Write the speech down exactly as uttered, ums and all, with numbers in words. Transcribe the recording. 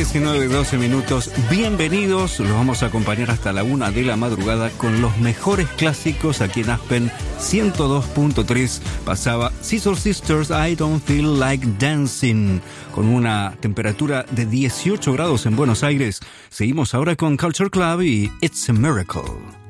diecinueve, doce minutos. Bienvenidos, los vamos a acompañar hasta la una de la madrugada con los mejores clásicos aquí en Aspen ciento dos punto tres. Pasaba Scissor Sisters, I Don't Feel Like Dancing, con una temperatura de dieciocho grados en Buenos Aires. Seguimos ahora con Culture Club y It's a Miracle.